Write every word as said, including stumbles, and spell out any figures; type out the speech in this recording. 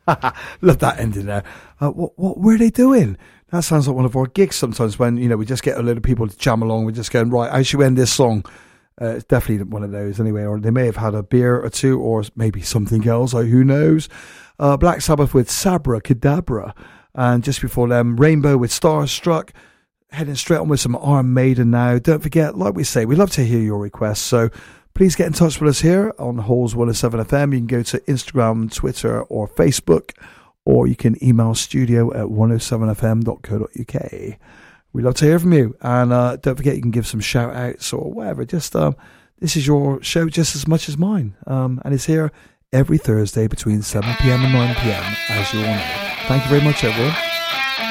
Love that ending there. Uh, what, what were they doing? That sounds like one of our gigs sometimes when, you know, we just get a load of people to jam along. We're just going, right, how should we end this song? Uh, it's definitely one of those anyway. Or they may have had a beer or two or maybe something else. Like, who knows? Uh, Black Sabbath with Sabra Cadabra. And just before them, Rainbow with Starstruck. Heading straight on with some Iron Maiden now. Don't forget, like we say, we love to hear your requests. So please get in touch with us here on Halls one oh seven F M. You can go to Instagram, Twitter, or Facebook, or you can email studio at one oh seven f m dot co dot u k. We love to hear from you. And uh, don't forget, you can give some shout outs or whatever. Just um, this is your show just as much as mine. Um, and it's here every Thursday between seven p.m. and nine p.m. as you all know. Thank you very much, everyone.